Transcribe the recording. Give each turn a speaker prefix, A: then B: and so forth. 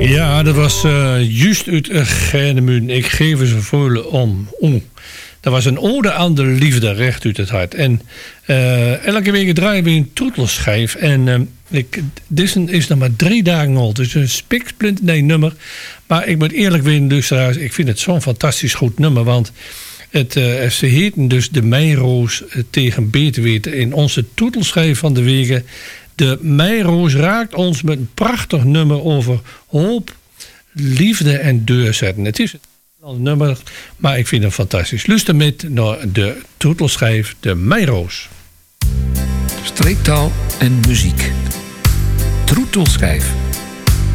A: Ja, dat was juist uit Genemuiden. Ik geef ze voelen om. Dat was een ode aan de liefde, recht uit het hart. En elke week draaien we een toetelschijf. En dit is nog maar 3 dagen oud. Het is een spiksplinter nummer. Maar ik moet eerlijk weten, dus, ik vind het zo'n fantastisch goed nummer. Want ze heten dus de Meiroos tegen beter weten in onze toetelschijf van de weken. De Meiroos raakt ons met een prachtig nummer over hoop, liefde en deurzetten. Het is een nummer, maar ik vind het fantastisch. Luister met naar de toetelschijf de Meiroos.
B: Streektaal en muziek. Troetelschijf.